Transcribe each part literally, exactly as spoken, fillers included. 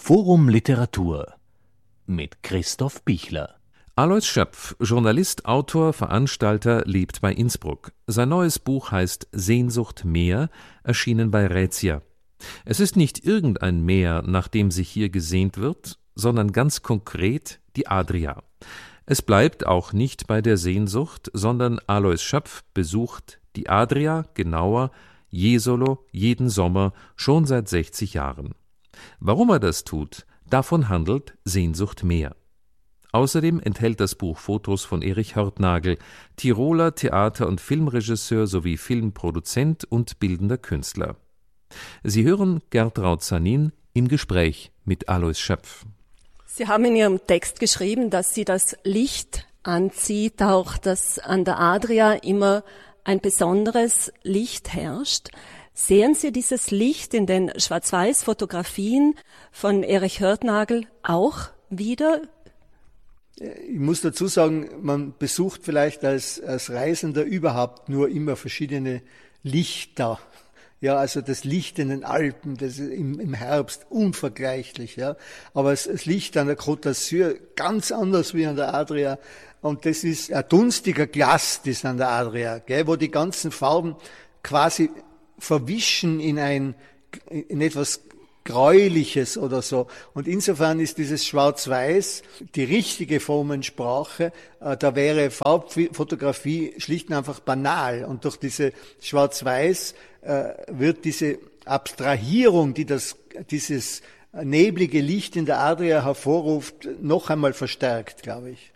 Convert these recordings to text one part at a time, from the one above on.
Forum Literatur mit Christoph Bichler. Alois Schöpf, Journalist, Autor, Veranstalter, lebt bei Innsbruck. Sein neues Buch heißt Sehnsucht Meer, erschienen bei Raetia. Es ist nicht irgendein Meer, nach dem sich hier gesehnt wird, sondern ganz konkret die Adria. Es bleibt auch nicht bei der Sehnsucht, sondern Alois Schöpf besucht die Adria, genauer Jesolo, jeden Sommer, schon seit sechzig Jahren. Warum er das tut, davon handelt Sehnsucht Meer. Außerdem enthält das Buch Fotos von Erich Hörtnagl, Tiroler Theater- und Filmregisseur sowie Filmproduzent und bildender Künstler. Sie hören Gertraud Zanin im Gespräch mit Alois Schöpf. Sie haben in Ihrem Text geschrieben, dass Sie das Licht anzieht, auch dass an der Adria immer ein besonderes Licht herrscht. Sehen Sie dieses Licht in den Schwarz-Weiß-Fotografien von Erich Hörtnagl auch wieder? Ich muss dazu sagen, man besucht vielleicht als, als Reisender überhaupt nur immer verschiedene Lichter. Ja, also das Licht in den Alpen, das ist im, im Herbst unvergleichlich, ja. Aber das, das Licht an der Côte d'Azur ganz anders wie an der Adria. Und das ist ein dunstiger Glast ist an der Adria, gell, wo die ganzen Farben quasi verwischen in ein, in etwas Gräuliches oder so. Und insofern ist dieses Schwarz-Weiß die richtige Formensprache. Da wäre Farbfotografie schlicht und einfach banal. Und durch diese Schwarz-Weiß wird diese Abstrahierung, die das, dieses neblige Licht in der Adria hervorruft, noch einmal verstärkt, glaube ich.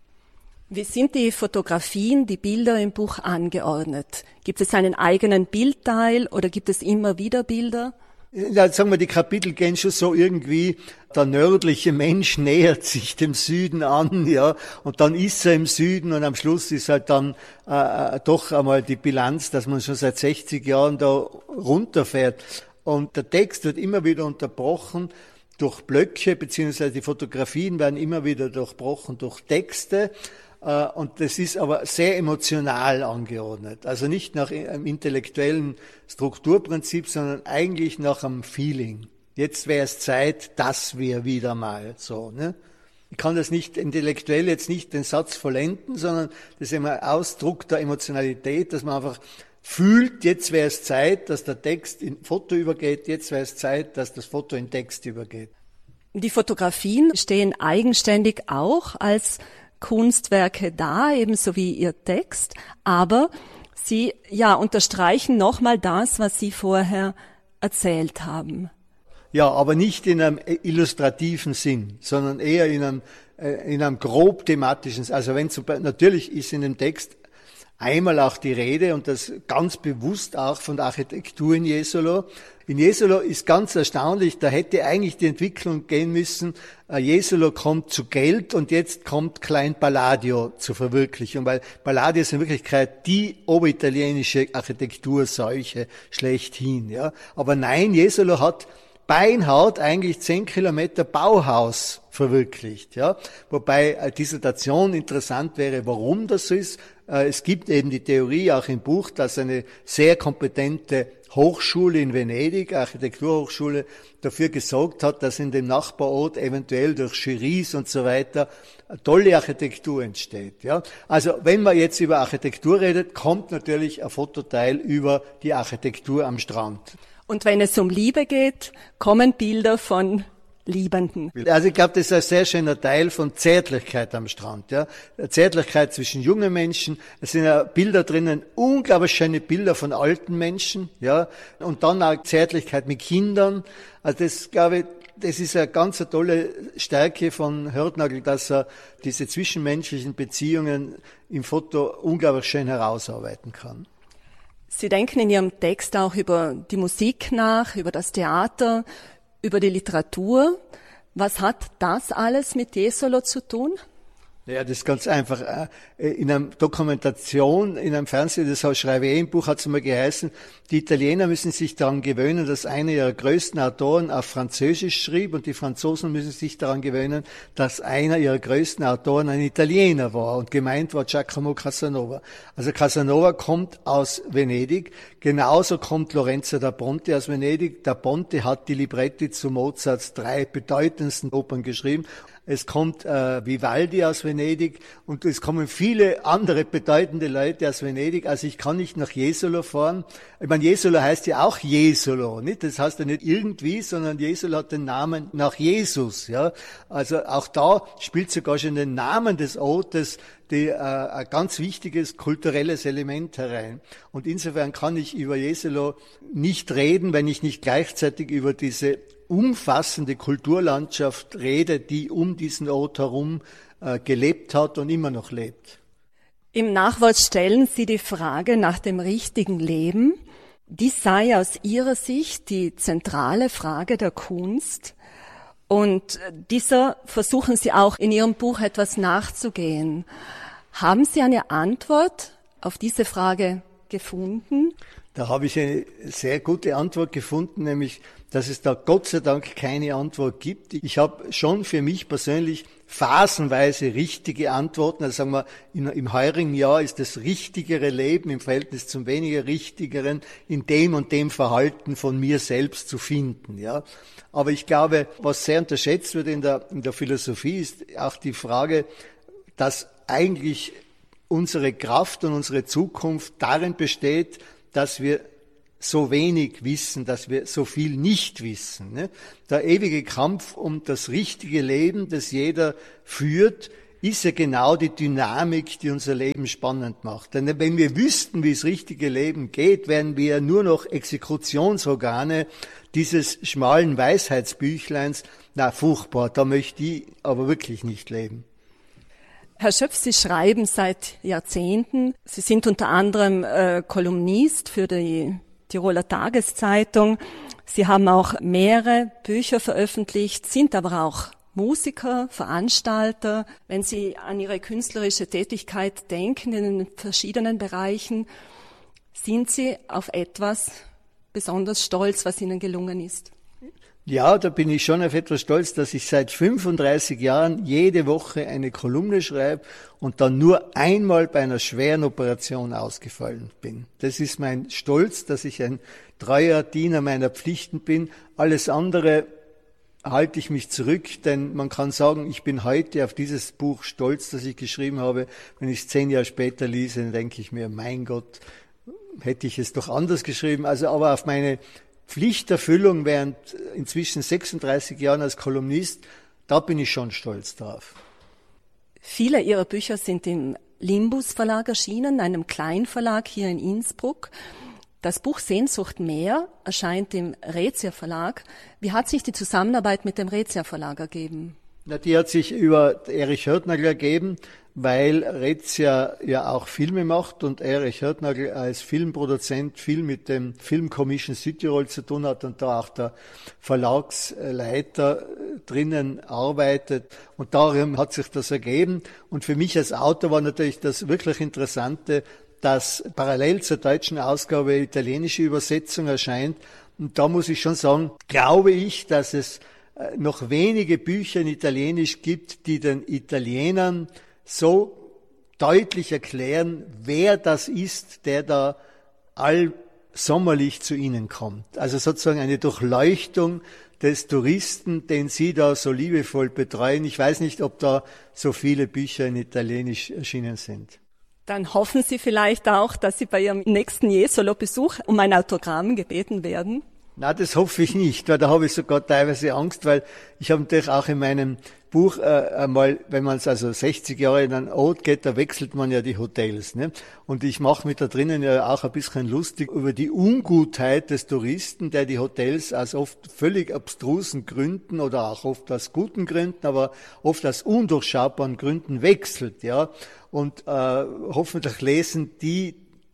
Wie sind die Fotografien, die Bilder im Buch angeordnet? Gibt es einen eigenen Bildteil oder gibt es immer wieder Bilder? Ja, sagen wir, die Kapitel gehen schon so irgendwie, der nördliche Mensch nähert sich dem Süden an, ja, und dann ist er im Süden und am Schluss ist halt dann äh, doch einmal die Bilanz, dass man schon seit sechzig Jahren da runterfährt. Und der Text wird immer wieder unterbrochen durch Blöcke, beziehungsweise die Fotografien werden immer wieder durchbrochen durch Texte. Und das ist aber sehr emotional angeordnet. Also nicht nach einem intellektuellen Strukturprinzip, sondern eigentlich nach einem Feeling. Jetzt wäre es Zeit, dass wir wieder mal so, ne? Ich kann das nicht intellektuell jetzt nicht den Satz vollenden, sondern das ist immer ein Ausdruck der Emotionalität, dass man einfach fühlt, jetzt wäre es Zeit, dass der Text in Foto übergeht, jetzt wäre es Zeit, dass das Foto in Text übergeht. Die Fotografien stehen eigenständig auch als Kunstwerke da, ebenso wie Ihr Text, aber Sie ja unterstreichen nochmal das, was Sie vorher erzählt haben. Ja, aber nicht in einem illustrativen Sinn, sondern eher in einem, in einem grob thematischen, also wenn zum Beispiel, natürlich ist in dem Text einmal auch die Rede und das ganz bewusst auch von der Architektur in Jesolo. In Jesolo ist ganz erstaunlich, da hätte eigentlich die Entwicklung gehen müssen, Jesolo kommt zu Geld und jetzt kommt Klein Palladio zur Verwirklichung, weil Palladio ist in Wirklichkeit die oberitalienische Architekturseuche schlechthin, ja. Aber nein, Jesolo hat beinhart eigentlich zehn Kilometer Bauhaus verwirklicht, ja. Wobei eine Dissertation interessant wäre, warum das so ist. Es gibt eben die Theorie auch im Buch, dass eine sehr kompetente Hochschule in Venedig, Architekturhochschule, dafür gesorgt hat, dass in dem Nachbarort eventuell durch Jurys und so weiter eine tolle Architektur entsteht, ja. Also, wenn man jetzt über Architektur redet, kommt natürlich ein Fototeil über die Architektur am Strand. Und wenn es um Liebe geht, kommen Bilder von Liebenden. Also ich glaube, das ist ein sehr schöner Teil von Zärtlichkeit am Strand. Ja, Zärtlichkeit zwischen jungen Menschen. Es sind ja Bilder drinnen, unglaublich schöne Bilder von alten Menschen. Ja, und dann auch Zärtlichkeit mit Kindern. Also das, glaube ich, das ist eine ganz eine tolle Stärke von Hörtnagl, dass er diese zwischenmenschlichen Beziehungen im Foto unglaublich schön herausarbeiten kann. Sie denken in Ihrem Text auch über die Musik nach, über das Theater, über die Literatur. Was hat das alles mit Jesolo zu tun? Ja, das ist ganz einfach. In einer Dokumentation, in einem Fernsehen, das schreibe ich im Buch, hat es mal geheißen, die Italiener müssen sich daran gewöhnen, dass einer ihrer größten Autoren auf Französisch schrieb und die Franzosen müssen sich daran gewöhnen, dass einer ihrer größten Autoren ein Italiener war und gemeint war Giacomo Casanova. Also Casanova kommt aus Venedig, genauso kommt Lorenzo da Ponte aus Venedig. Da Ponte hat die Libretti zu Mozarts drei bedeutendsten Opern geschrieben. Es kommt äh, Vivaldi aus Venedig und es kommen viele andere bedeutende Leute aus Venedig. Also ich kann nicht nach Jesolo fahren. Ich meine, Jesolo heißt ja auch Jesolo, nicht? Das heißt ja nicht irgendwie, sondern Jesolo hat den Namen nach Jesus. Ja, also auch da spielt sogar schon den Namen des Ortes die, äh, ein ganz wichtiges kulturelles Element herein. Und insofern kann ich über Jesolo nicht reden, wenn ich nicht gleichzeitig über diese umfassende Kulturlandschaft rede, die um diesen Ort herum äh, gelebt hat und immer noch lebt. Im Nachwort stellen Sie die Frage nach dem richtigen Leben. Dies sei aus Ihrer Sicht die zentrale Frage der Kunst. Und dieser versuchen Sie auch in Ihrem Buch etwas nachzugehen. Haben Sie eine Antwort auf diese Frage gefunden? Da habe ich eine sehr gute Antwort gefunden, nämlich, dass es da Gott sei Dank keine Antwort gibt. Ich habe schon für mich persönlich phasenweise richtige Antworten. Also sagen wir, in, im heurigen Jahr ist das richtigere Leben im Verhältnis zum weniger richtigeren in dem und dem Verhalten von mir selbst zu finden. Ja, aber ich glaube, was sehr unterschätzt wird in der, in der Philosophie, ist auch die Frage, dass eigentlich unsere Kraft und unsere Zukunft darin besteht, dass wir so wenig wissen, dass wir so viel nicht wissen. Ne? Der ewige Kampf um das richtige Leben, das jeder führt, ist ja genau die Dynamik, die unser Leben spannend macht. Denn wenn wir wüssten, wie das richtige Leben geht, wären wir nur noch Exekutionsorgane dieses schmalen Weisheitsbüchleins. Na, furchtbar, da möchte ich aber wirklich nicht leben. Herr Schöpf, Sie schreiben seit Jahrzehnten. Sie sind unter anderem äh, Kolumnist für die Tiroler Tageszeitung. Sie haben auch mehrere Bücher veröffentlicht, sind aber auch Musiker, Veranstalter. Wenn Sie an Ihre künstlerische Tätigkeit denken in den verschiedenen Bereichen, sind Sie auf etwas besonders stolz, was Ihnen gelungen ist? Ja, da bin ich schon auf etwas stolz, dass ich seit fünfunddreißig Jahren jede Woche eine Kolumne schreibe und dann nur einmal bei einer schweren Operation ausgefallen bin. Das ist mein Stolz, dass ich ein treuer Diener meiner Pflichten bin. Alles andere halte ich mich zurück, denn man kann sagen, ich bin heute auf dieses Buch stolz, das ich geschrieben habe. Wenn ich es zehn Jahre später lese, dann denke ich mir, mein Gott, hätte ich es doch anders geschrieben. Also aber auf meine Pflichterfüllung während inzwischen sechsunddreißig Jahren als Kolumnist, da bin ich schon stolz drauf. Viele Ihrer Bücher sind im Limbus Verlag erschienen, einem Kleinverlag hier in Innsbruck. Das Buch Sehnsucht Meer erscheint im Raetia Verlag. Wie hat sich die Zusammenarbeit mit dem Raetia Verlag ergeben? Na, die hat sich über Erich Hörtnagl ergeben, weil Raetia ja auch Filme macht und Erich Hörtnagl als Filmproduzent viel mit dem Film Commission Südtirol zu tun hat und da auch der Verlagsleiter drinnen arbeitet. Und darum hat sich das ergeben. Und für mich als Autor war natürlich das wirklich Interessante, dass parallel zur deutschen Ausgabe italienische Übersetzung erscheint. Und da muss ich schon sagen, glaube ich, dass es noch wenige Bücher in Italienisch gibt, die den Italienern so deutlich erklären, wer das ist, der da allsommerlich zu ihnen kommt. Also sozusagen eine Durchleuchtung des Touristen, den Sie da so liebevoll betreuen. Ich weiß nicht, ob da so viele Bücher in Italienisch erschienen sind. Dann hoffen Sie vielleicht auch, dass Sie bei Ihrem nächsten Jesolo-Besuch um ein Autogramm gebeten werden. Na, das hoffe ich nicht, weil da habe ich sogar teilweise Angst, weil ich habe natürlich auch in meinem Buch äh, einmal, wenn man es also sechzig Jahre in einen Ort geht, da wechselt man ja die Hotels, ne? Und ich mache mich da drinnen ja auch ein bisschen lustig über die Ungutheit des Touristen, der die Hotels aus oft völlig abstrusen Gründen oder auch oft aus guten Gründen, aber oft aus undurchschaubaren Gründen wechselt, ja. Und äh, hoffentlich lesen die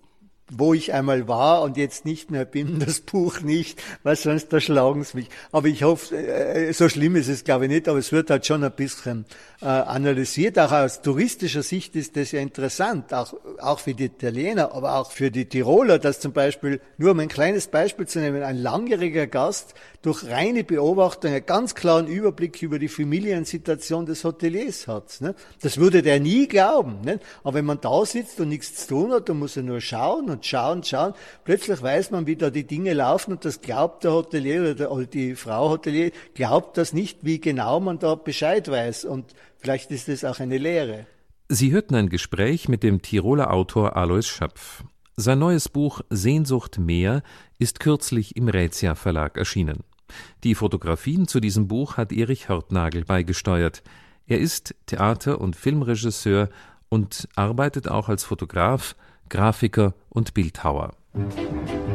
wo ich einmal war und jetzt nicht mehr bin, das Buch nicht, weil sonst erschlagen sie mich. Aber ich hoffe, so schlimm ist es glaube ich nicht, aber es wird halt schon ein bisschen äh, analysiert. Auch aus touristischer Sicht ist das ja interessant, auch, auch für die Italiener, aber auch für die Tiroler, dass zum Beispiel, nur um ein kleines Beispiel zu nehmen, ein langjähriger Gast durch reine Beobachtung einen ganz klaren Überblick über die Familiensituation des Hoteliers hat. Ne? Das würde der nie glauben. Ne? Aber wenn man da sitzt und nichts zu tun hat, dann muss er nur schauen und schauen, schauen. Plötzlich weiß man, wie da die Dinge laufen und das glaubt der Hotelier oder, der, oder die Frau Hotelier, glaubt das nicht, wie genau man da Bescheid weiß. Und vielleicht ist das auch eine Lehre. Sie hörten ein Gespräch mit dem Tiroler Autor Alois Schöpf. Sein neues Buch Sehnsucht Meer ist kürzlich im Raetia Verlag erschienen. Die Fotografien zu diesem Buch hat Erich Hörtnagel beigesteuert. Er ist Theater- und Filmregisseur und arbeitet auch als Fotograf, Grafiker und Bildhauer.